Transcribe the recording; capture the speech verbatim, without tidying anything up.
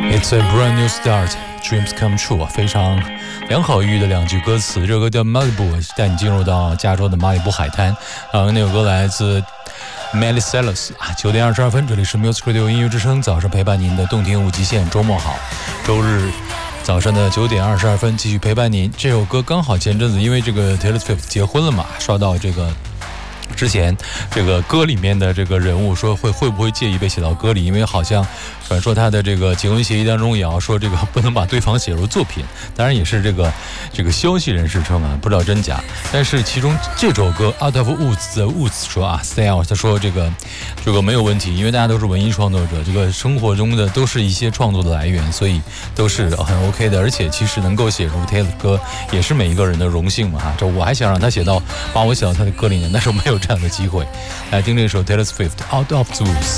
It's a brand new start, dreams come true， 非常良好寓意的两句歌词。这首歌叫 Malibu， 带你进入到加州的马里布海滩。啊，那首歌来自 Miley Cyrus。九点二十二分，这里是 Music Radio 音乐之声，早上陪伴您的动听无极限。周末好，周日早上的九点二十二分继续陪伴您。这首歌刚好前阵子因为这个 Taylor Swift 结婚了嘛，刷到这个。之前这个歌里面的这个人物说会会不会介意被写到歌里，因为好像传说他的这个结婚协议当中也要说这个不能把对方写入作品，当然也是这个这个消息人士称啊，不知道真假。但是其中这首歌 Out of Woods 的 Woods 说啊 Style， 他说这个这个没有问题，因为大家都是文艺创作者，这个生活中的都是一些创作的来源，所以都是很 OK 的。而且其实能够写入 Taylor 的歌也是每一个人的荣幸嘛哈。这我还想让他写到把我写到他的歌里面，但是我没有这样的机会。来听这首 Taylor Swift Out of the Woods。